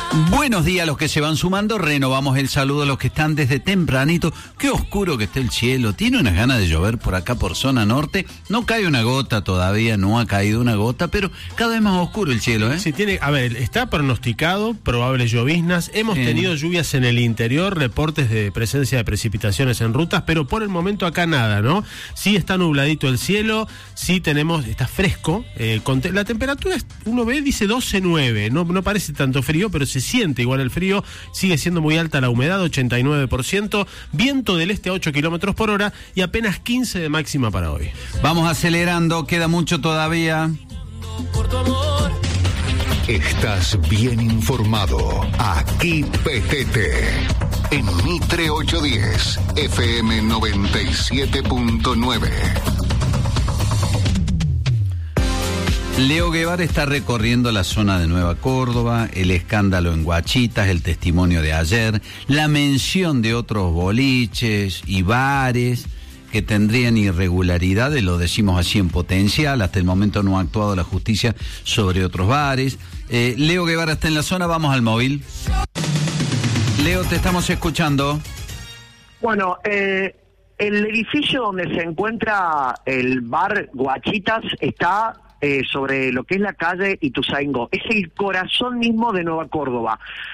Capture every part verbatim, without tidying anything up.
Buenos días a los que se van sumando, renovamos el saludo a los que están desde tempranito. Qué oscuro que esté el cielo, tiene unas ganas de llover por acá por zona norte, no cae una gota todavía, no ha caído una gota, pero cada vez más oscuro el cielo, ¿eh? Sí, tiene, a ver, está pronosticado, probables lloviznas, hemos eh. tenido lluvias en el interior, reportes de presencia de precipitaciones en rutas, pero por el momento acá nada, ¿no? Sí está nubladito el cielo, sí tenemos, está fresco, eh, con te, la temperatura, uno ve, dice doce nueve, no, no parece tanto frío, pero se siente igual el frío, sigue siendo muy alta la humedad, ochenta y nueve por ciento, viento del este a ocho kilómetros por hora y apenas quince de máxima para hoy. Vamos acelerando, queda mucho todavía. Estás bien informado, aquí P T T, en Mitre ochocientos diez, F M noventa y siete punto nueve. Leo Guevara está recorriendo la zona de Nueva Córdoba, el escándalo en Guachitas, el testimonio de ayer, la mención de otros boliches y bares que tendrían irregularidades, lo decimos así en potencial, hasta el momento no ha actuado la justicia sobre otros bares. Eh, Leo Guevara está en la zona, vamos al móvil. Leo, te estamos escuchando. Bueno, eh, el edificio donde se encuentra el bar Guachitas está Eh, sobre lo que es la calle Ituzaingó. Es el corazón mismo de Nueva Córdoba.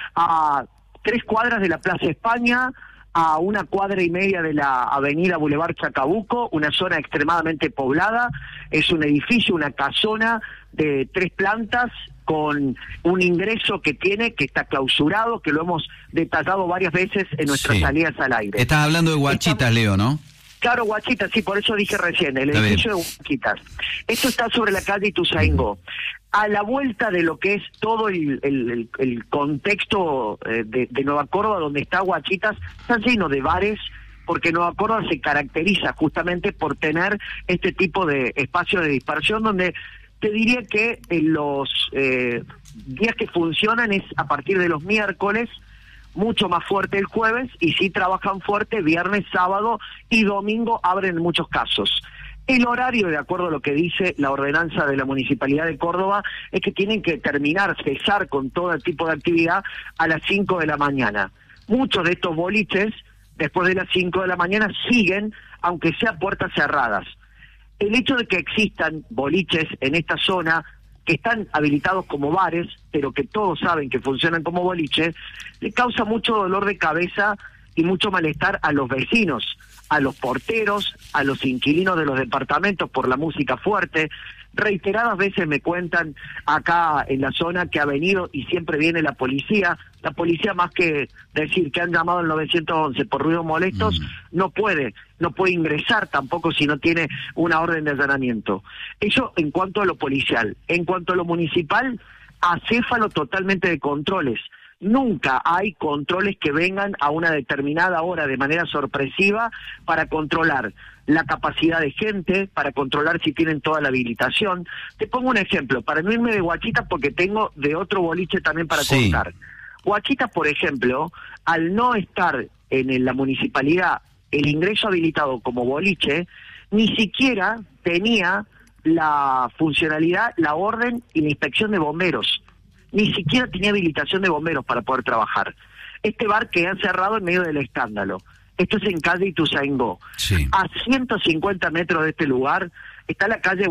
A tres cuadras de la Plaza España, a una cuadra y media de la avenida Boulevard Chacabuco, una zona extremadamente poblada. Es un edificio, una casona de tres plantas con un ingreso que tiene, que está clausurado, que lo hemos detallado varias veces en nuestras sí. salidas al aire. Estás hablando de Guachitas, Estamos... Leo, ¿no? Claro, Guachitas, sí, por eso dije recién, el edificio de Guachitas. Esto está sobre la calle Ituzaingó. A la vuelta de lo que es todo el, el, el, el contexto eh, de, de Nueva Córdoba, donde está Guachitas, está lleno de bares, porque Nueva Córdoba se caracteriza justamente por tener este tipo de espacios de dispersión, donde te diría que en los eh, días que funcionan es a partir de los miércoles, mucho más fuerte el jueves, y sí trabajan fuerte viernes, sábado y domingo, abren en muchos casos. El horario, de acuerdo a lo que dice la ordenanza de la Municipalidad de Córdoba, es que tienen que terminar, cesar con todo tipo de actividad a las cinco de la mañana. Muchos de estos boliches, después de las cinco de la mañana, siguen, aunque sea puertas cerradas. El hecho de que existan boliches en esta zona, que están habilitados como bares, pero que todos saben que funcionan como boliches, le causa mucho dolor de cabeza y mucho malestar a los vecinos, a los porteros, a los inquilinos de los departamentos por la música fuerte. Reiteradas veces me cuentan acá en la zona que ha venido y siempre viene la policía. La policía, más que decir que han llamado al nueve once por ruidos molestos, mm. no puede, no puede ingresar tampoco si no tiene una orden de allanamiento. Eso en cuanto a lo policial. En cuanto a lo municipal, acéfalo totalmente de controles. Nunca hay controles que vengan a una determinada hora de manera sorpresiva para controlar la capacidad de gente, para controlar si tienen toda la habilitación. Te pongo un ejemplo, para no irme de Guachitas porque tengo de otro boliche también para sí. contar. Guachitas, por ejemplo, al no estar en la municipalidad el ingreso habilitado como boliche, ni siquiera tenía la funcionalidad, la orden y la inspección de bomberos. Ni siquiera tenía habilitación de bomberos para poder trabajar. Este bar que han cerrado en medio del escándalo. Esto es en calle Ituzaingó. Sí. A ciento cincuenta metros de este lugar está la calle